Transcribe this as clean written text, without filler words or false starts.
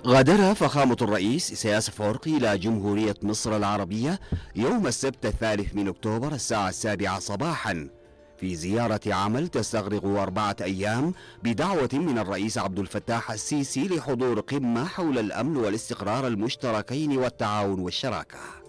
غادر فخامة الرئيس إسياس أفورقي إلى جمهورية مصر العربية يوم السبت 3 أكتوبر الساعة 7 صباحا في زيارة عمل تستغرق 4 أيام بدعوة من الرئيس عبد الفتاح السيسي لحضور قمة حول الأمن والاستقرار المشتركين والتعاون والشراكة.